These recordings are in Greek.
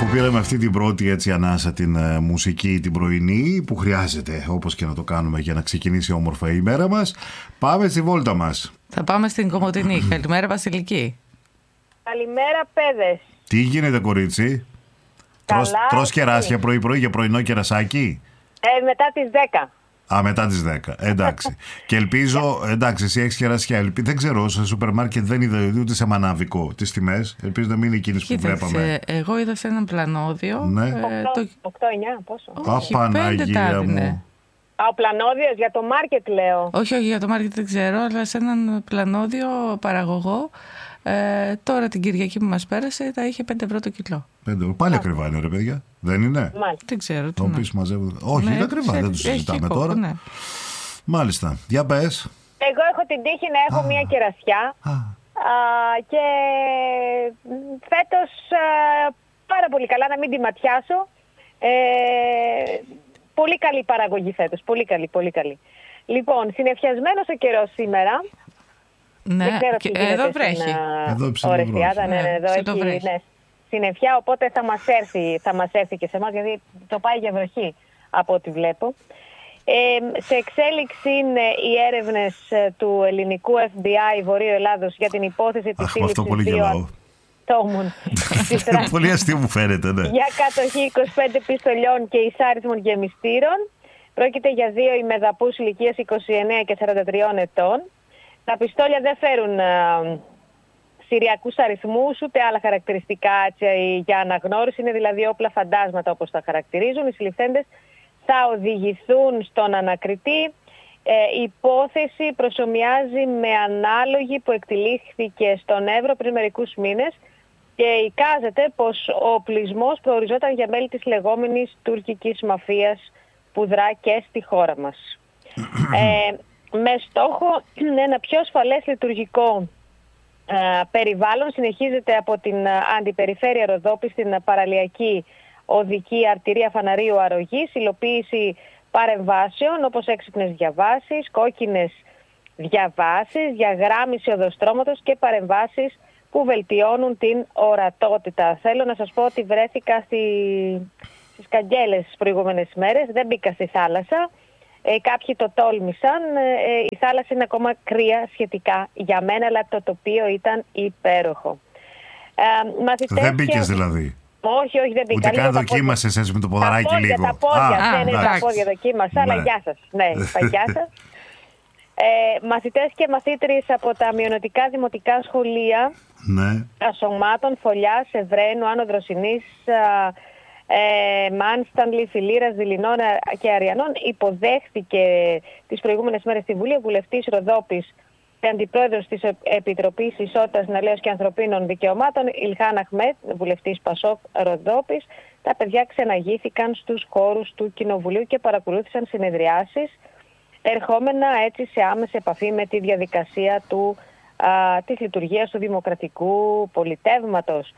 Πήραμε αυτή την πρώτη έτσι ανάσα, την μουσική την πρωινή που χρειάζεται όπως και να το κάνουμε για να ξεκινήσει όμορφα η ημέρα μας. Πάμε στη βόλτα μας. Θα πάμε στην Κομοτηνή. Καλημέρα Βασιλική. Καλημέρα παιδες. Τι γίνεται κορίτσι? Τρως κεράσια πρωί-πρωί για πρωινό κερασάκι? Μετά τις 10. Μετά τις 10. Εντάξει. Και ελπίζω, εντάξει, εσύ έχεις κερασιά. Δεν ξέρω, σε σούπερ μάρκετ δεν είδα ούτε σε μανάβικο τις τιμές. Ελπίζω να μην είναι εκείνες που βλέπαμε. Εγώ είδα σε έναν πλανόδιο. Ναι. 8-9, πόσο? Παναγία μου. Ο πλανόδιος για το μάρκετ λέω. Όχι, για το μάρκετ δεν ξέρω, αλλά σε έναν πλανόδιο παραγωγό. Τώρα την Κυριακή που μας πέρασε τα είχε 5 ευρώ το κιλό. 5 ευρώ. Πάλι ακριβά είναι, ρε παιδιά. Δεν είναι? Μάλιστα. Δεν ξέρω. Το οποίο μαζεύουν. Όχι, είναι ακριβά. Δεν το συζητάμε τώρα. Ναι. Μάλιστα. Για πες. Εγώ έχω την τύχη να έχω μια κερασιά. Και φέτος πάρα πολύ καλά, να μην τη ματιάσω. Πολύ καλή παραγωγή φέτος. Πολύ καλή, πολύ καλή. Λοιπόν, συννεφιασμένος ο καιρός σήμερα. Ναι, και εδώ βρέχει. Εδώ Ορεστιάτα, εδώ έχει συννεφιά, οπότε θα μας έρθει και σε εμάς, γιατί το πάει για βροχή από ό,τι βλέπω. Σε εξέλιξη είναι οι έρευνες του ελληνικού FBI Βορείου Ελλάδος για την υπόθεση της σύλληψης δύο ατόμων. Πολύ αστείο μου φαίνεται, ναι. Για κατοχή 25 πιστολιών και εισάρισμων γεμιστήρων. Πρόκειται για δύο ημεδαπούς ηλικίας 29 και 43 ετών. Τα πιστόλια δεν φέρουν συριακούς αριθμούς ούτε άλλα χαρακτηριστικά για αναγνώριση. Είναι δηλαδή όπλα φαντάσματα όπως τα χαρακτηρίζουν. Οι συλληφθέντες θα οδηγηθούν στον ανακριτή. Η υπόθεση προσομοιάζει με ανάλογη που εκτελήχθηκε στον Εύρο πριν μερικούς μήνες και εικάζεται πως ο οπλισμός προοριζόταν για μέλη της λεγόμενης τουρκικής μαφίας που δρά και στη χώρα μας. Με στόχο ένα πιο ασφαλές λειτουργικό περιβάλλον συνεχίζεται από την αντιπεριφέρεια Ροδόπη στην παραλιακή οδική αρτηρία Φαναρίου Αρρωγής υλοποίηση παρεμβάσεων όπως έξυπνες διαβάσεις, κόκκινες διαβάσεις, διαγράμμιση οδοστρώματος και παρεμβάσεις που βελτιώνουν την ορατότητα. Θέλω να σας πω ότι βρέθηκα στις Καγγέλες τις προηγούμενες μέρες, δεν μπήκα στη θάλασσα. Κάποιοι το τόλμησαν. Η θάλασσα είναι ακόμα κρύα σχετικά για μένα, αλλά το τοπίο ήταν υπέροχο. Δεν μπήκες δηλαδή? Όχι, δεν μπήκα. Ούτε καν δοκίμασες έτσι με το ποδαράκι λίγο? Τα πόδια, τα πόδια δοκίμασα, αλλά γεια σας. Ναι, γεια σας. Μαθητές και μαθήτριες από τα μειονοτικά δημοτικά σχολεία Ασωμάτων, Φωλιάς, Ευραίνου, Άνω Δροσινής, Μάνστανλη, Φιλήρας, Δειλινών και Αριανών υποδέχθηκε τις προηγούμενες μέρες στη Βουλή ο βουλευτής Ροδόπης και αντιπρόεδρος της Επιτροπής Ισότητας Νεολαίας και Ανθρωπίνων Δικαιωμάτων Ιλχάν Αχμέτ, βουλευτής Πασόκ Ροδόπης. Τα παιδιά ξεναγήθηκαν στους χώρους του Κοινοβουλίου και παρακολούθησαν συνεδριάσεις, ερχόμενα έτσι σε άμεση επαφή με τη διαδικασία της λειτουργίας του δημοκρατικού πολιτεύματος.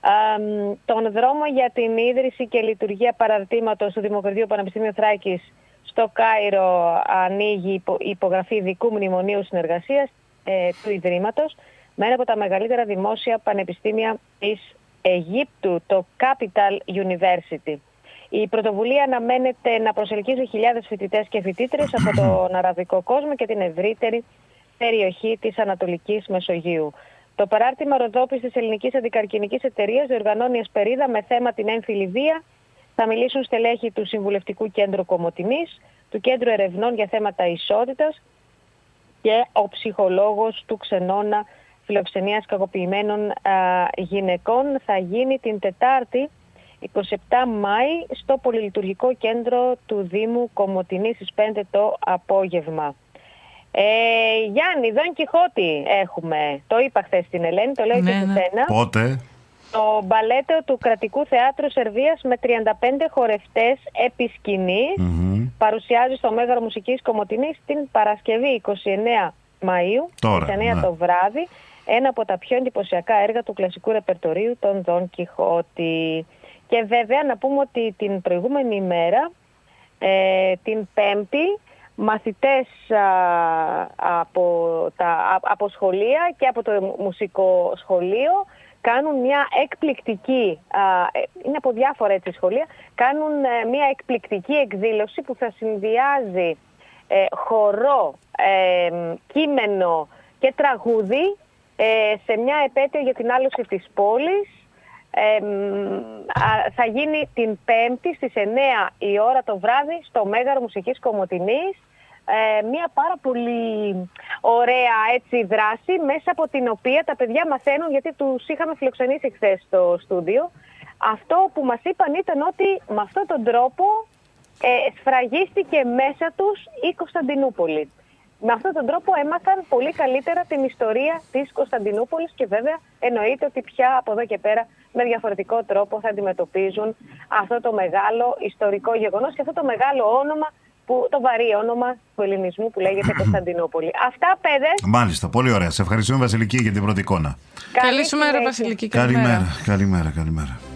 Τον δρόμο για την ίδρυση και λειτουργία παραρτήματος του Δημοκρατίου Πανεπιστημίου Θράκης στο Κάιρο ανοίγει η υπογραφή ειδικού μνημονίου συνεργασίας του Ιδρύματος με ένα από τα μεγαλύτερα δημόσια πανεπιστήμια της Αιγύπτου, το Capital University. Η πρωτοβουλία αναμένεται να προσελκύσει χιλιάδες φοιτητές και φοιτήτρες από τον αραβικό κόσμο και την ευρύτερη περιοχή της Ανατολικής Μεσογείου. Το παράρτημα Ροδόπης της Ελληνικής Αντικαρκινικής Εταιρείας διοργανώνει ασπερίδα με θέμα την έμφυλη βία. Θα μιλήσουν στελέχη του Συμβουλευτικού Κέντρου Κομοτηνής, του Κέντρου Ερευνών για θέματα ισότητας και ο ψυχολόγος του Ξενώνα Φιλοξενίας Κακοποιημένων Γυναικών. Θα γίνει την Τετάρτη 27 Μάη στο Πολυλειτουργικό Κέντρο του Δήμου Κομοτηνής στις 5 το απόγευμα. Γιάννη, Δον Κιχώτη έχουμε. Το είπα χθες στην Ελένη, το λέω και σε σένα. Πότε? Το μπαλέτο του Κρατικού Θεάτρου Σερβίας με 35 χορευτές επί σκηνής παρουσιάζει στο Μέγαρο Μουσικής Κομοτηνής την Παρασκευή 29 Μαΐου, 29 το βράδυ, ένα από τα πιο εντυπωσιακά έργα του κλασικού ρεπερτορίου, τον Δον Κιχώτη. Και βέβαια να πούμε ότι την προηγούμενη ημέρα, την Πέμπτη, μαθητές από σχολεία και από το μουσικό σχολείο κάνουν μια εκπληκτική, είναι από διάφορα έτσι σχολεία, κάνουν μια εκπληκτική εκδήλωση που θα συνδυάζει χορό, κείμενο και τραγούδι σε μια επέτειο για την άλωση της πόλης. Θα γίνει την Πέμπτη στις 9 η ώρα το βράδυ στο Μέγαρο Μουσικής Κομοτηνής. Μια πάρα πολύ ωραία έτσι δράση, μέσα από την οποία τα παιδιά μαθαίνουν, γιατί τους είχαμε φιλοξενήσει χθες στο στούντιο. Αυτό που μας είπαν ήταν ότι με αυτόν τον τρόπο σφραγίστηκε μέσα τους η Κωνσταντινούπολη. Με αυτόν τον τρόπο έμαθαν πολύ καλύτερα την ιστορία της Κωνσταντινούπολης και βέβαια εννοείται ότι πια από εδώ και πέρα με διαφορετικό τρόπο θα αντιμετωπίζουν αυτό το μεγάλο ιστορικό γεγονός και αυτό το μεγάλο όνομα, το βαρύ όνομα του ελληνισμού που λέγεται Κωνσταντινούπολη. Αυτά, παιδες. Μάλιστα, πολύ ωραία. Σε ευχαριστούμε, Βασιλική, για την πρώτη εικόνα. Καλή σου μέρα, Βασιλική. Καλημέρα.